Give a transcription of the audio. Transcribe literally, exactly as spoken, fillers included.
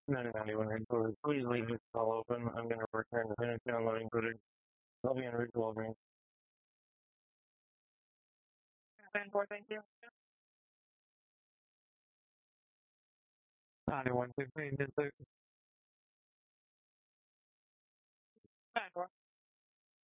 ninety-one headquarters. Please leave this call open. I'm going to return the finish downloading footage. I'll be in route to Walgreens. ten four, thank you. ninety-one sixteen,